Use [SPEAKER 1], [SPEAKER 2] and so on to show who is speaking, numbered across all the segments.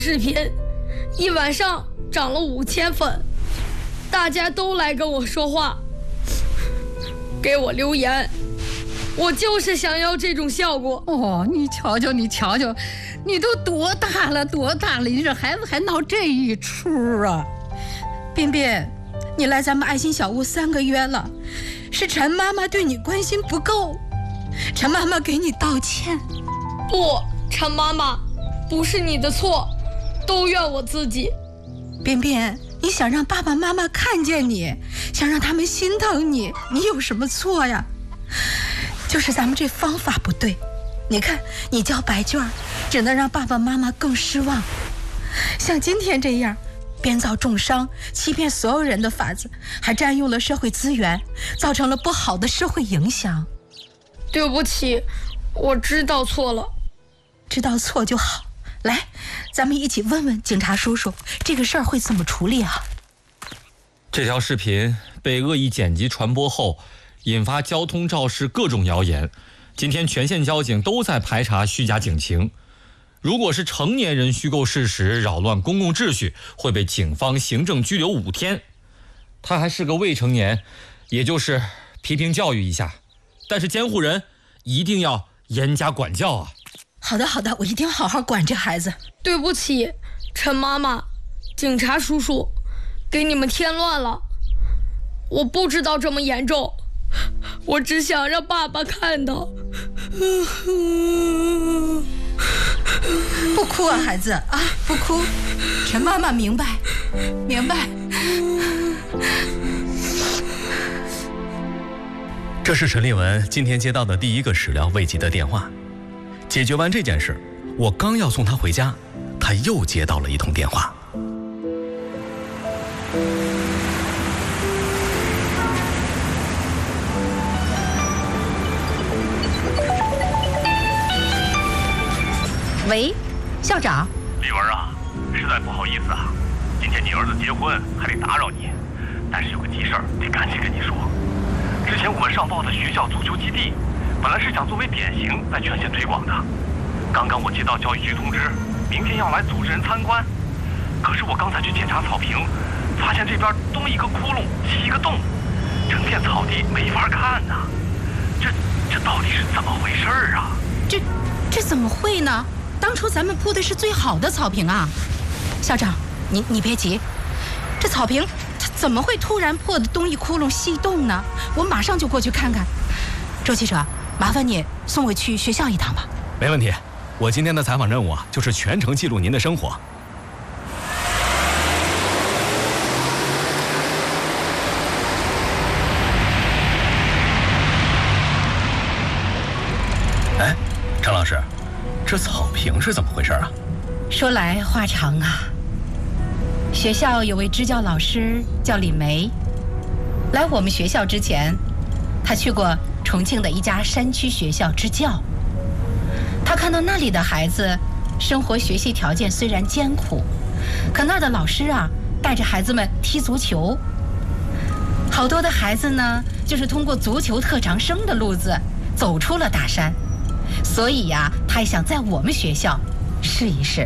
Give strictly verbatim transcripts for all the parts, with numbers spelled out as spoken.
[SPEAKER 1] 视频，一晚上涨了五千粉，大家都来跟我说话，给我留言。我就是想要这种效果。
[SPEAKER 2] 哦，你瞧瞧，你瞧瞧，你都多大了，多大了，你这孩子还闹这一出啊？彬彬，你来咱们爱心小屋三个月了，是陈妈妈对你关心不够，陈妈妈给你道歉。
[SPEAKER 1] 不，陈妈妈，不是你的错，都怨我自己。
[SPEAKER 2] 彬彬，你想让爸爸妈妈看见你，想让他们心疼你，你有什么错呀？就是咱们这方法不对。你看，你交白卷只能让爸爸妈妈更失望。像今天这样编造重伤、欺骗所有人的法子，还占用了社会资源，造成了不好的社会影响。
[SPEAKER 1] 对不起，我知道错了。
[SPEAKER 2] 知道错就好。来，咱们一起问问警察叔叔，这个事儿会怎么处理啊？
[SPEAKER 3] 这条视频被恶意剪辑传播后，引发交通肇事各种谣言。今天全县交警都在排查虚假警情。如果是成年人虚构事实，扰乱公共秩序，会被警方行政拘留五天。他还是个未成年，也就是批评教育一下，但是监护人一定要严加管教啊。
[SPEAKER 2] 好的好的，我一定要好好管这孩子。
[SPEAKER 1] 对不起，陈妈妈，警察叔叔，给你们添乱了。我不知道这么严重，我只想让爸爸看到。
[SPEAKER 2] 不哭啊，孩子啊，不哭。陈妈妈明白，明白。
[SPEAKER 4] 这是陈丽文今天接到的第一个始料未及的电话。解决完这件事，我刚要送她回家，她又接到了一通电话。
[SPEAKER 2] 喂，校长。
[SPEAKER 5] 李文啊，实在不好意思啊，今天你儿子结婚还得打扰你，但是有个急事儿得赶紧跟你说。之前我们上报的学校足球基地，本来是想作为典型在全县推广的。刚刚我接到教育局通知，明天要来组织人参观。可是我刚才去检查草坪，发现这边东一个窟窿，西一个洞，整片草地没法看呐、啊。这这到底是怎么回事啊？
[SPEAKER 2] 这这怎么会呢？当初咱们铺的是最好的草坪啊。校长，你你别急，这草坪它怎么会突然破的东一窟窿西一洞呢？我马上就过去看看。周记者，麻烦你送我去学校一趟吧。
[SPEAKER 4] 没问题，我今天的采访任务啊，就是全程记录您的生活。哎，张老师，这草坪是怎么回事啊？
[SPEAKER 2] 说来话长啊。学校有位支教老师叫李梅，来我们学校之前，他去过重庆的一家山区学校支教。他看到那里的孩子生活学习条件虽然艰苦，可那儿的老师啊带着孩子们踢足球。好多的孩子呢就是通过足球特长生的路子走出了大山，所以呀、啊，他也想在我们学校试一试。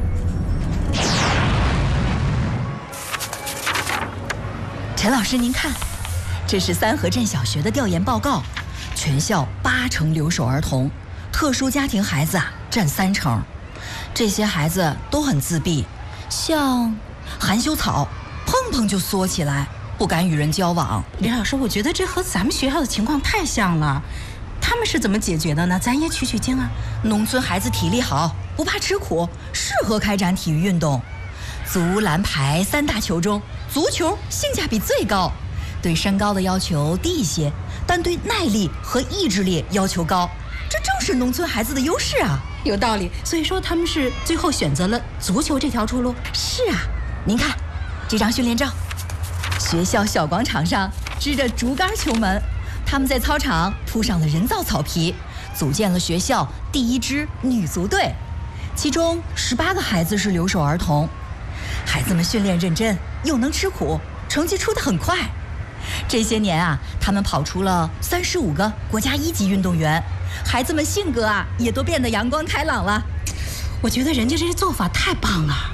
[SPEAKER 6] 陈老师您看，这是三河镇小学的调研报告，全校八成留守儿童，特殊家庭孩子啊占三成。这些孩子都很自闭，像含羞草，碰碰就缩起来，不敢与人交往。
[SPEAKER 2] 李老师，我觉得这和咱们学校的情况太像了，他们是怎么解决的呢？咱也取取经啊。
[SPEAKER 6] 农村孩子体力好，不怕吃苦，适合开展体育运动。足篮排三大球中，足球性价比最高，对身高的要求低一些，但对耐力和意志力要求高，这正是农村孩子的优势啊。
[SPEAKER 2] 有道理，所以说他们是最后选择了足球这条出路。
[SPEAKER 6] 是啊，您看这张训练照，学校小广场上支着竹竿球门，他们在操场铺上了人造草皮，组建了学校第一支女足队，其中十八个孩子是留守儿童。孩子们训练认真，又能吃苦，成绩出得很快。这些年啊，他们跑出了三十五个国家一级运动员，孩子们性格啊也都变得阳光开朗了。
[SPEAKER 2] 我觉得人家这些做法太棒了。